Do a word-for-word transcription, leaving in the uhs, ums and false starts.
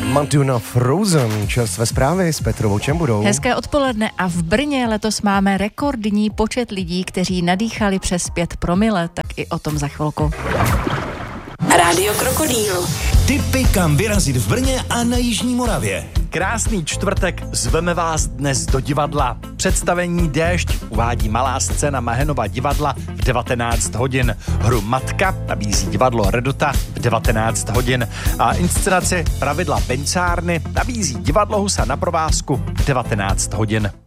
Madonna Frozen, čas ve zprávě s Petrou Čembudou. Hezké odpoledne a v Brně letos máme rekordní počet lidí, kteří nadýchali přes pět promile, tak i o tom za chvilku. Rádio Krokodýl. Tipy, kam vyrazit v Brně a na Jižní Moravě. Krásný čtvrtek, zveme vás dnes do divadla. Představení Déšť uvádí Malá scéna Mahenova divadla v devatenáct hodin. Hru Matka nabízí divadlo Redota v devatenáct hodin. A inscenaci Pravidla bencárny nabízí divadlo Husa na provázku v devatenáct hodin.